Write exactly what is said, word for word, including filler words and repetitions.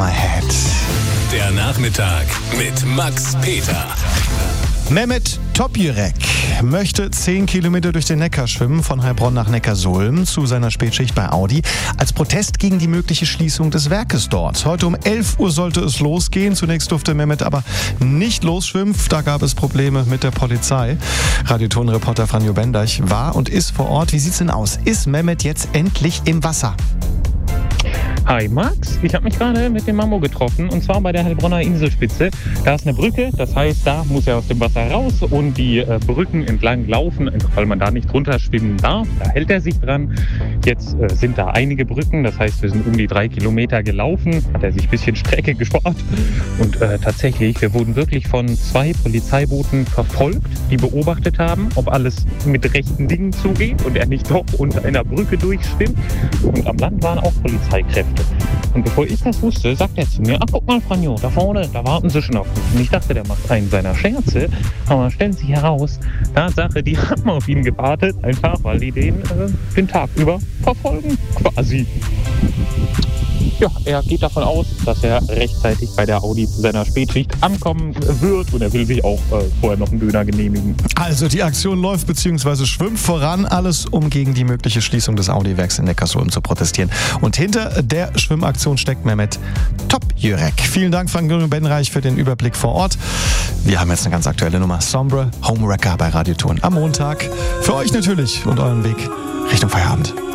My Head. Der Nachmittag mit Max Peter. Mehmet Topjürek möchte zehn Kilometer durch den Neckar schwimmen, von Heilbronn nach Neckarsulm zu seiner Spätschicht bei Audi, als Protest gegen die mögliche Schließung des Werkes dort. Heute um elf Uhr sollte es losgehen. Zunächst durfte Mehmet aber nicht losschwimmen. Da gab es Probleme mit der Polizei. Radioton-Reporter Franjo Bendeich war und ist vor Ort. Wie sieht's denn aus? Ist Mehmet jetzt endlich im Wasser? Hi Max, ich habe mich gerade mit dem Mammo getroffen und zwar bei der Heilbronner Inselspitze. Da ist eine Brücke, das heißt, da muss er aus dem Wasser raus und die äh, Brücken entlang laufen, einfach weil man da nicht runter schwimmen darf. Da hält er sich dran. Jetzt äh, sind da einige Brücken, das heißt, wir sind um die drei Kilometer gelaufen, hat er sich ein bisschen Strecke gespart und äh, tatsächlich, wir wurden wirklich von zwei Polizeibooten verfolgt, die beobachtet haben, ob alles mit rechten Dingen zugeht und er nicht doch unter einer Brücke durchschwimmt. Und am Land waren auch Polizeikräfte. Und bevor ich das wusste, sagt er zu mir, ach guck mal Franjo, da vorne, da warten sie schon auf mich. Und ich dachte, der macht einen seiner Scherze, aber stellt sich heraus, Tatsache, die haben auf ihn gewartet, einfach weil die den äh, den Tag über verfolgen, quasi. Ja, er geht davon aus, dass er rechtzeitig bei der Audi zu seiner Spätschicht ankommen wird und er will sich auch äh, vorher noch einen Döner genehmigen. Also die Aktion läuft bzw. schwimmt voran, alles um gegen die mögliche Schließung des Audi-Werks in Neckarsulm zu protestieren. Und hinter der Schwimmaktion steckt Mehmet Topjürek. Vielen Dank, Franjo Bendeich, für den Überblick vor Ort. Wir haben jetzt eine ganz aktuelle Nummer, Sombre Homewrecker bei Radioton am Montag. Für euch natürlich und euren Weg Richtung Feierabend.